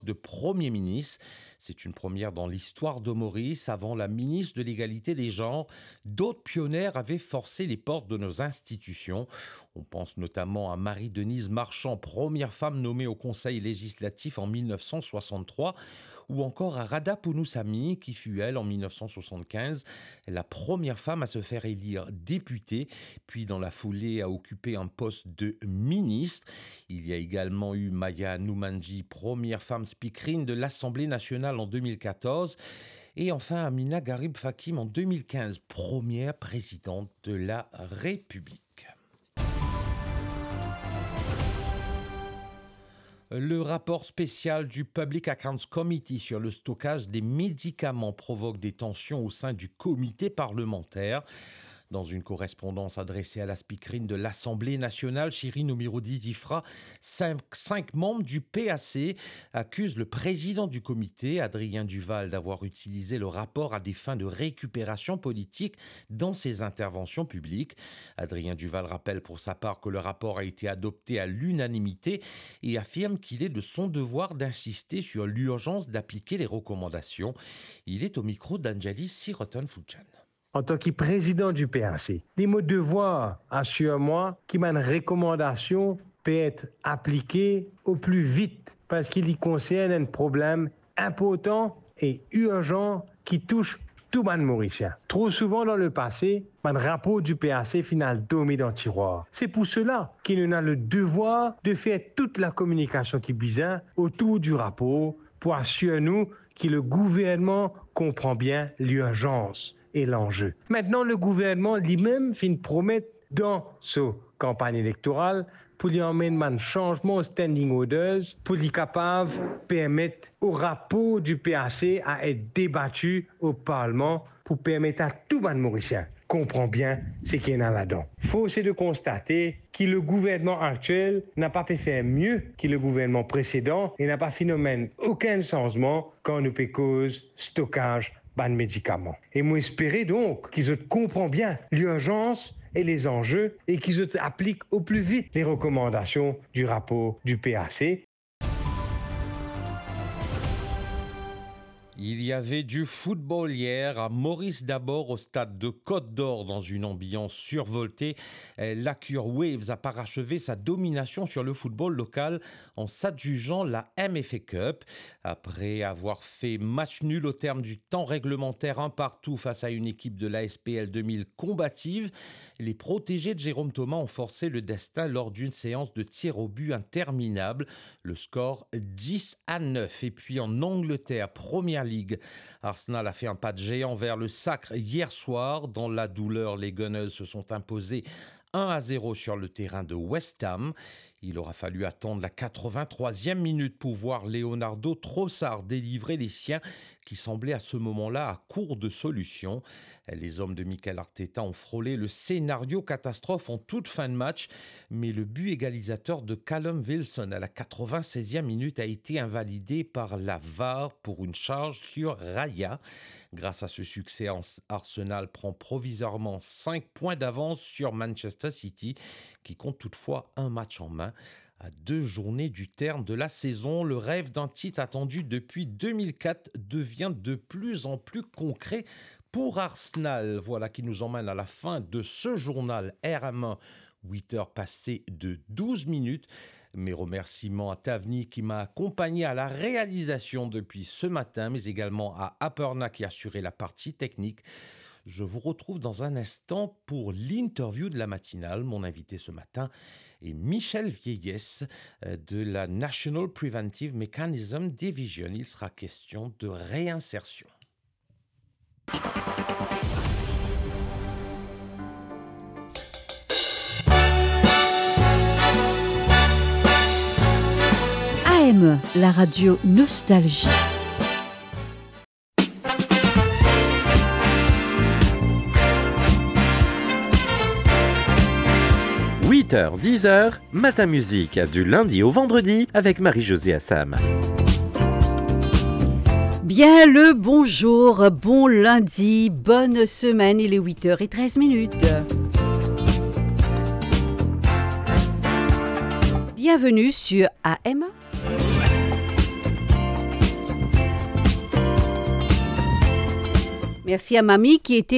de Premier ministre. C'est une première dans l'histoire de Maurice. Avant la ministre de l'Égalité des genres, d'autres pionnières avaient forcé les portes de nos institutions. On pense notamment à Marie-Denise Marchand, première femme nommée au Conseil législatif en 1963, ou encore à Rada Pounoussami, qui fut, elle, en 1975, la première femme à se faire élire députée, puis dans la foulée à occuper un poste de ministre. Il y a également eu Maya Noumanji, première femme speakerine de l'Assemblée nationale en 2014, et enfin Amina Garib Fakim en 2015, première présidente de la République. Le rapport spécial du Public Accounts Committee sur le stockage des médicaments provoque des tensions au sein du comité parlementaire. Dans une correspondance adressée à la speakerine de l'Assemblée nationale, Chirine Omirodi-Zifra, cinq membres du PAC accusent le président du comité, Adrien Duval, d'avoir utilisé le rapport à des fins de récupération politique dans ses interventions publiques. Adrien Duval rappelle pour sa part que le rapport a été adopté à l'unanimité et affirme qu'il est de son devoir d'insister sur l'urgence d'appliquer les recommandations. Il est au micro d'Anjali Siroton-Fouchan. En tant que président du PAC, les mots devoir, assure-moi, que ma recommandation peut être appliquée au plus vite parce qu'il y concerne un problème important et urgent qui touche tout le Mauricien. Trop souvent dans le passé, le rapport du PAC final dormi dans le tiroir. C'est pour cela qu'il a le devoir de faire toute la communication qui besoin autour du rapport pour assurer nous que le gouvernement comprend bien l'urgence et l'enjeu. Maintenant, le gouvernement lui-même fait une promesse dans sa campagne électorale pour lui emmener un changement au standing orders, pour lui capable permettre au rapport du PAC à être débattu au Parlement pour permettre à tout le Mauricien comprend bien ce qu'il y a là-dedans. Force est de constater que le gouvernement actuel n'a pas pu faire mieux que le gouvernement précédent et n'a pas phénomène aucun changement quand nous peut cause stockage de médicaments. Et moi espérer donc qu'ils comprennent bien l'urgence et les enjeux et qu'ils appliquent au plus vite les recommandations du rapport du PAC. Il y avait du football hier à Maurice d'abord au stade de Côte-d'Or dans une ambiance survoltée. L'Acure Waves a parachevé sa domination sur le football local en s'adjugeant la MFA Cup. Après avoir fait match nul au terme du temps réglementaire 1-1 face à une équipe de la SPL 2000 combative, les protégés de Jérôme Thomas ont forcé le destin lors d'une séance de tir au but interminable. Le score 10-9. Et puis en Angleterre, première Ligue, Arsenal a fait un pas de géant vers le sacre hier soir. Dans la douleur, les Gunners se sont imposés 1-0 sur le terrain de West Ham. Il aura fallu attendre la 83e minute pour voir Leonardo Trossard délivrer les siens qui semblaient à ce moment-là à court de solutions. Les hommes de Mikel Arteta ont frôlé le scénario catastrophe en toute fin de match, mais le but égalisateur de Callum Wilson à la 96e minute a été invalidé par la VAR pour une charge sur Raya. Grâce à ce succès, Arsenal prend provisoirement 5 points d'avance sur Manchester City, qui compte toutefois un match en main. À 2 journées du terme de la saison, le rêve d'un titre attendu depuis 2004 devient de plus en plus concret pour Arsenal. Voilà qui nous emmène à la fin de ce journal RM1, 8 heures passées de 12 minutes. Mes remerciements à Tavni qui m'a accompagné à la réalisation depuis ce matin, mais également à Aperna qui a assuré la partie technique. Je vous retrouve dans un instant pour l'interview de la matinale. Mon invité ce matin est Michel Vieillès de la National Preventive Mechanism Division. Il sera question de réinsertion. AM, la radio Nostalgie. « 8h, 10h, Matin Musique, du lundi au vendredi avec Marie-Josée Assam. » Bien le bonjour, bon lundi, bonne semaine, il est 8h13. Bienvenue sur AM. Merci à Mamie qui était